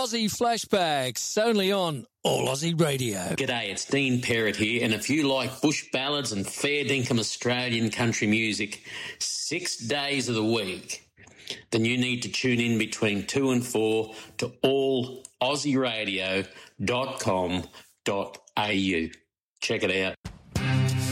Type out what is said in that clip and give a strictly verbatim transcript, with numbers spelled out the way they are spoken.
Aussie Flashbacks, only on All Aussie Radio. G'day, it's Dean Perrott here, and if you like bush ballads and fair dinkum Australian country music six days of the week, then you need to tune in between two and four to all aussie radio dot com dot a u. Check it out.